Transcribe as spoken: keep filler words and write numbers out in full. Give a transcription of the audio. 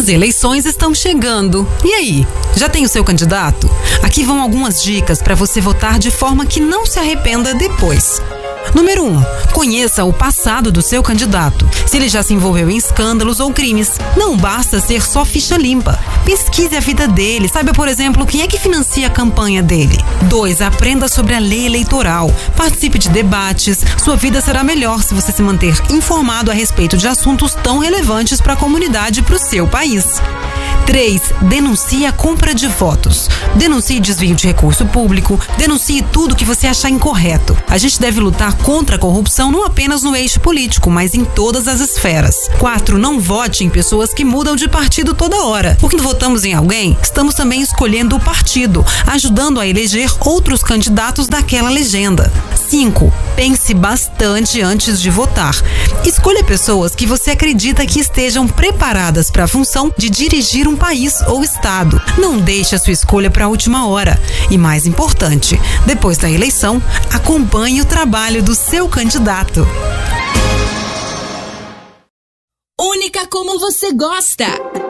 As eleições estão chegando. E aí, já tem o seu candidato? Aqui vão algumas dicas para você votar de forma que não se arrependa depois. Número um. Conheça o passado do seu candidato. Se ele já se envolveu em escândalos ou crimes. Não basta ser só ficha limpa. Pesquise a vida dele. Saiba, por exemplo, quem é que financia a campanha dele. dois. Aprenda sobre a lei eleitoral. Participe de debates. Sua vida será melhor se você se manter informado a respeito de assuntos tão relevantes para a comunidade e para o seu país. três. Denuncie a compra de votos. Denuncie desvio de recurso público. Denuncie tudo que você achar incorreto. A gente deve lutar contra a corrupção não apenas no eixo político, mas em todas as esferas. quatro. Não vote em pessoas que mudam de partido toda hora. Porque quando votamos em alguém, estamos também escolhendo o partido, ajudando a eleger outros candidatos daquela legenda. cinco. Pense bastante antes de votar. Escolha pessoas que você acredita que estejam preparadas para a função de dirigir um país ou estado. Não deixe a sua escolha para a última hora. E mais importante, depois da eleição, acompanhe o trabalho do seu candidato. Única como você gosta.